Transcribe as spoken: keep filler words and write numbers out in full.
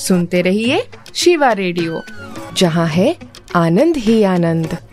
सुनते रहिए शिवा रेडियो, जहाँ है आनंद ही आनंद।